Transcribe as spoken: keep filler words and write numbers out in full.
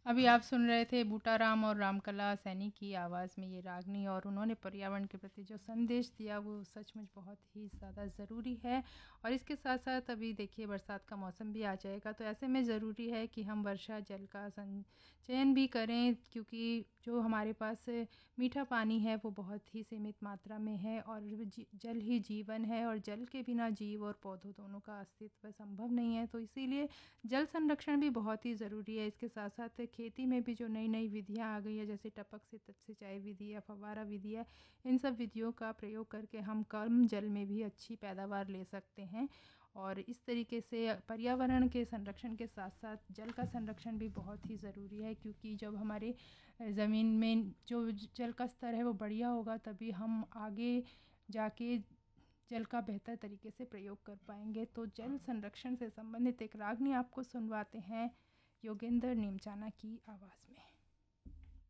अभी आप सुन रहे थे बूटाराम और रामकला सैनी की आवाज़ में ये रागनी, और उन्होंने पर्यावरण के प्रति जो संदेश दिया वो सचमुच बहुत ही ज़्यादा ज़रूरी है। और इसके साथ साथ अभी देखिए बरसात का मौसम भी आ जाएगा, तो ऐसे में ज़रूरी है कि हम वर्षा जल का संचयन भी करें, क्योंकि जो हमारे पास मीठा पानी है वो बहुत ही सीमित मात्रा में है, और जल ही जीवन है, और जल के बिना जीव और पौधों दोनों का अस्तित्व संभव नहीं है। तो इसीलिए जल संरक्षण भी बहुत ही ज़रूरी है। इसके साथ साथ खेती में भी जो नई नई विधियाँ आ गई है, जैसे टपक सिंचाई विधि या फव्वारा विधि है, इन सब विधियों का प्रयोग करके हम कम जल में भी अच्छी पैदावार ले सकते हैं। और इस तरीके से पर्यावरण के संरक्षण के साथ साथ जल का संरक्षण भी बहुत ही ज़रूरी है, क्योंकि जब हमारे ज़मीन में जो जल का स्तर है वो बढ़िया होगा, तभी हम आगे जाके जल का बेहतर तरीके से प्रयोग कर पाएंगे। तो जल संरक्षण से संबंधित एक रागनी आपको सुनवाते हैं योगेंद्र नीमचाना की आवाज़ में।